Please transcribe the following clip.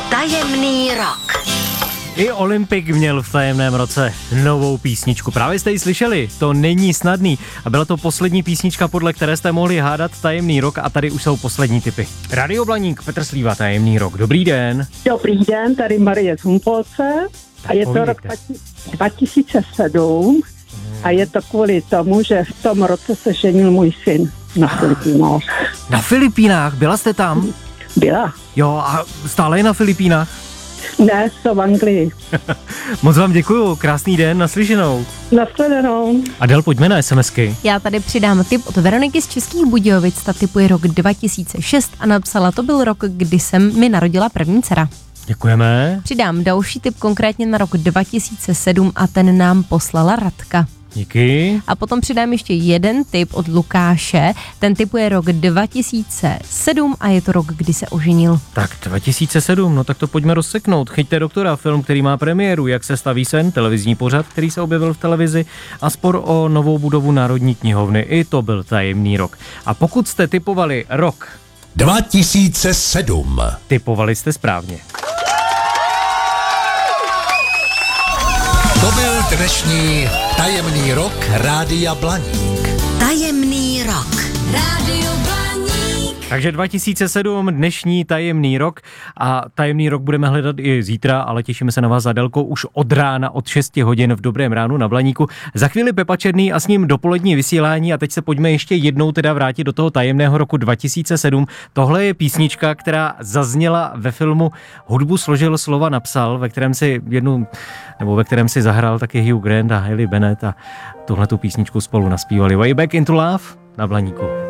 Tajemný rok. I Olympik měl v tajemném roce novou písničku. Právě jste ji slyšeli, to není snadný. A byla to poslední písnička, podle které jste mohli hádat tajemný rok a tady už jsou poslední tipy. Radio Blaník, Petr Slíva, tajemný rok. Dobrý den. Dobrý den, tady Marie z Humpolce a je to rok 2007 a je to kvůli tomu, že v tom roce se ženil můj syn na Filipínách. Na Filipínách, byla jste tam? Byla. Jo, a stále je na Filipínách? Ne, jsou v Anglii. Moc vám děkuju, krásný den, naslyšenou. Nashledanou. Adel, pojďme na SMSky. Já tady přidám tip od Veroniky z Českých Budějovic, ta tipuje rok 2006 a napsala, to byl rok, kdy jsem mi narodila první dcera. Děkujeme. Přidám další tip konkrétně na rok 2007 a ten nám poslala Radka. Díky. A potom přidám ještě jeden tip od Lukáše, ten tipuje rok 2007 a je to rok, kdy se oženil. Tak 2007, no tak to pojďme rozseknout. Chyťte doktora, film, který má premiéru, Jak se staví sen, televizní pořad, který se objevil v televizi a spor o novou budovu Národní knihovny. I to byl tajemný rok. A pokud jste tipovali rok 2007, tipovali jste správně. to byl dnešní tajemný rok Rádia Blaník. Tajemný rok. Rádio Blaník. Takže 2007, dnešní tajemný rok a tajemný rok budeme hledat i zítra, ale těšíme se na vás, Adelko, už od rána od 6 hodin v Dobrém ránu na Blaníku. Za chvíli Pepa Černý a s ním dopolední vysílání a teď se pojďme ještě jednou teda vrátit do toho tajemného roku 2007. Tohle je písnička, která zazněla ve filmu Hudbu složil, slova napsal, ve kterém si zahrál taky Hugh Grant a Hayley Bennett a tuhletu písničku spolu naspívali. Way Back into Love na Blaníku.